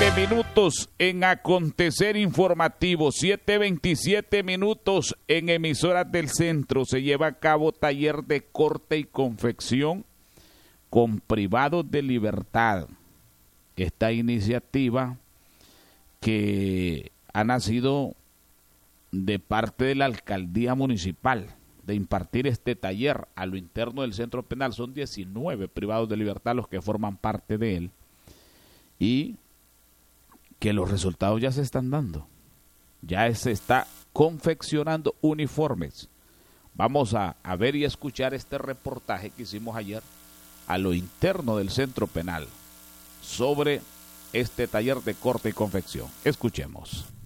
minutos en acontecer informativo, 7:27 minutos en emisoras del centro. Se lleva a cabo taller de corte y confección con privados de libertad. Esta iniciativa que ha nacido de parte de la alcaldía municipal de impartir este taller a lo interno del centro penal. Son 19 privados de libertad los que forman parte de él y que los resultados ya se están dando. Ya se está confeccionando uniformes. Vamos a ver y escuchar este reportaje que hicimos ayer a lo interno del centro penal sobre este taller de corte y confección. Escuchemos.